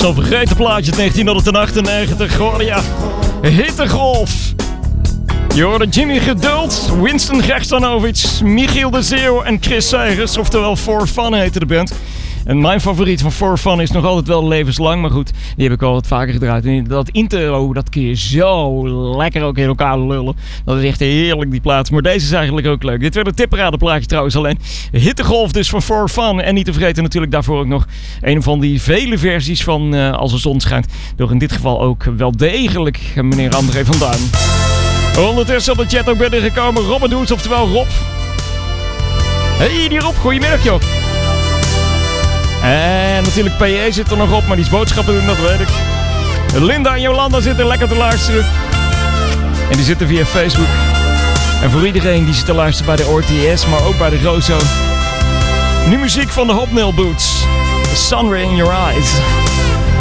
Zo'n vergeten plaatje 1998. Hoor ja, Hittegolf. Je hoorde Jimmy Geduld, Winston Gerstanovic, Michiel de Zeeuw en Chris Segers. Oftewel For Fun heette de band. En mijn favoriet van For Fun is nog altijd wel levenslang. Maar goed, die heb ik al wat vaker gedraaid. En dat intro, dat kun je zo lekker ook in elkaar lullen. Dat is echt heerlijk, die plaats. Maar deze is eigenlijk ook leuk. Dit werd een tipperadenplaatje trouwens alleen. Hittegolf dus van For Fun. En niet te vergeten natuurlijk daarvoor ook nog een van die vele versies van Als de zon schijnt. Door in dit geval ook wel degelijk meneer André van Duin. Ondertussen op de chat ook binnengekomen Robben Doets, oftewel Rob. Hey, die Rob, goedemiddag joh. En natuurlijk PE zit er nog op, maar die is boodschappen doen, dat weet ik. Linda en Jolanda zitten lekker te luisteren. En die zitten via Facebook. En voor iedereen die zit te luisteren bij de ORTS, maar ook bij de Rozo. Nu muziek van de Hobnail Boots. The Sun Ray in Your Eyes.